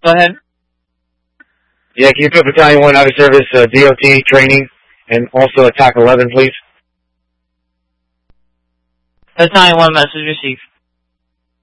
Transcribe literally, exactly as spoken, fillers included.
Go ahead. Yeah, can you put Battalion one out of service, uh, D O T training, and also attack eleven, please? Battalion one, message received.